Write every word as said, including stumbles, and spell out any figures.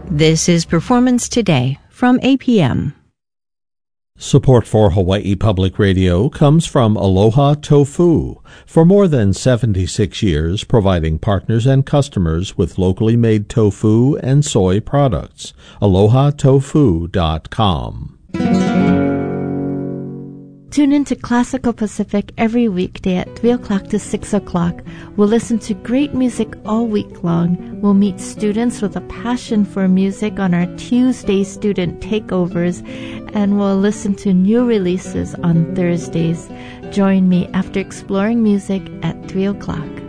This is Performance Today from A P M. Support for Hawaii Public Radio comes from Aloha Tofu. For more than seventy-six years, providing partners and customers with locally made tofu and soy products. aloha tofu dot com. Tune in to Classical Pacific every weekday at three o'clock to six o'clock. We'll listen to great music all week long. We'll meet students with a passion for music on our Tuesday student takeovers, and we'll listen to new releases on Thursdays. Join me after exploring music at three o'clock.